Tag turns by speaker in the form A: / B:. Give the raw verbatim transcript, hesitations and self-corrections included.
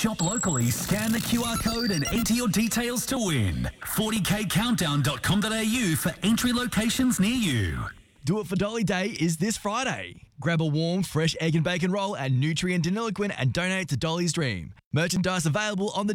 A: Shop locally, scan the Q R code and enter your details to win. forty k countdown dot com dot a u for entry locations near you.
B: Do It for Dolly Day is this Friday. Grab a warm, fresh egg and bacon roll at Nutrient Deniliquin and donate to Dolly's Dream. Merchandise available on the